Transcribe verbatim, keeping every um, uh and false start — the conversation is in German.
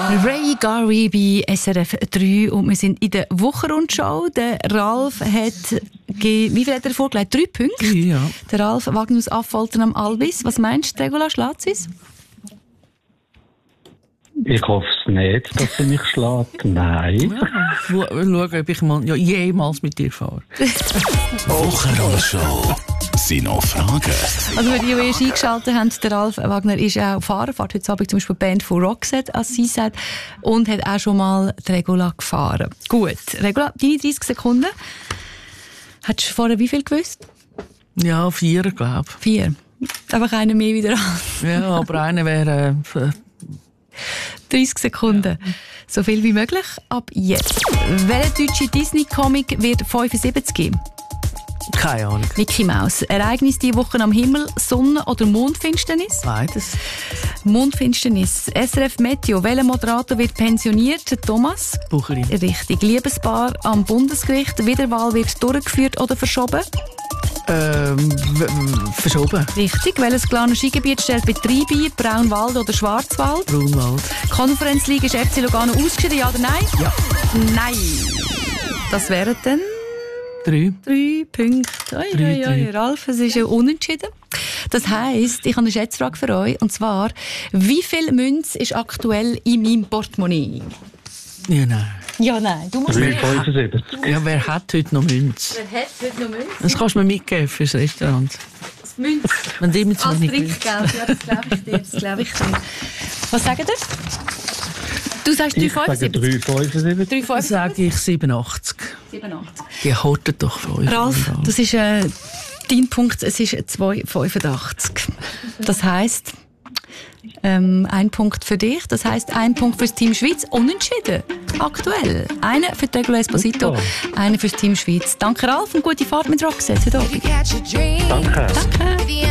Ray Gary bei S R F drei und wir sind in der Wochenrundschau. Der Ralf hat, ge- wie viel hat er vorgelegt? Drei Punkte? Ja. Der Ralf Wagnus Affolter am Albis. Was meinst du, Regula, schlägt sie es? Ich hoffe es nicht, dass sie mich schlägt. Nein. Ja, schauen, ob ich mal, ja, jemals mit dir fahre. Wochenrundschau. Sind noch Fragen? Also für die, die erst eingeschaltet haben, der Ralf Wagner ist auch Fahrer, fährt heute Abend zum Beispiel die Band von Roxette, als sie sagt, und hat auch schon mal die Regula gefahren. Gut, Regula, deine dreißig Sekunden. Hättest du vorher wie viel gewusst? Ja, vier, glaube ich. Vier. Einfach einer mehr wieder an. Ja, aber einer wäre... Äh, dreißig Sekunden. Ja. So viel wie möglich. Ab jetzt. Welcher deutsche Disney-Comic wird fünfundsiebzig geben? keine Ahnung. Mickey Maus. Ereignis diese Woche am Himmel, Sonne- oder Mondfinsternis? Beides. Mondfinsternis. S R F Meteo. Welcher Moderator wird pensioniert? Thomas? Bucherin. Richtig. Liebespaar am Bundesgericht. Wiederwahl wird durchgeführt oder verschoben? Ähm, w- verschoben. Richtig. Welches kleine Skigebiet stellt Betriebe ein? Braunwald oder Schwarzwald? Braunwald. Conference League ist F C Lugano ausgeschieden, ja oder nein? Ja. Nein. Das wären dann Drei. drei Punkte. Oi, Drei, oi, oi, drei. Ralf, es ist ja unentschieden. Das heisst, ich habe eine Schätzfrage für euch. Und zwar, wie viel Münze ist aktuell in meinem Portemonnaie? Ja, nein. Ja, nein. Du musst drei Komma fünfundsiebzig. Ja, wer hat heute noch Münze? Wer hat heute noch Münze? Das kannst du mir mitgeben fürs Restaurant. Das Münze. Wenn die mit so Als nicht Trinkgeld, ja, das glaube ich dir. Das glaube ich dir. Was sagt ihr? Du sagst drei Ich Komma sage fünfundsiebzig. drei Komma fünfundsiebzig. drei Komma Sage fünfundsiebzig. ich siebenundachtzig. siebenundachtzig. Die hortet doch für euch. Ralf, das ist äh, dein Punkt. Es ist zwei Komma fünfundachtzig. Das heisst, ähm, ein Punkt für dich. Das heisst, ein Punkt fürs Team Schweiz. Unentschieden. Aktuell. Einer für Regula Esposito, einer fürs Team Schweiz. Danke, Ralf, und gute Fahrt mit Roxette heute Abend. Danke. Danke.